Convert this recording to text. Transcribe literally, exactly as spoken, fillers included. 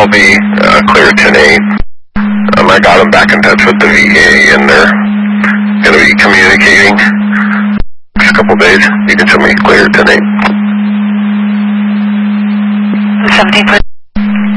I'll be uh, clear ten eight. Um, I got them back in touch with the V A, and they're going to be communicating next couple days. You can tell me clear ten eight. seventeen foot